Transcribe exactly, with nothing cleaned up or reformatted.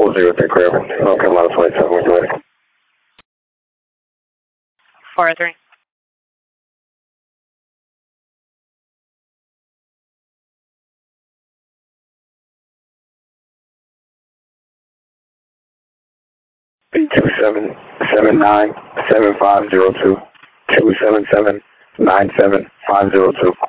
four zero three clear. North Carolina twenty-seven, when you're ready. four oh three. B two seven seven nine seven five zero two. two seven seven nine seven five zero two.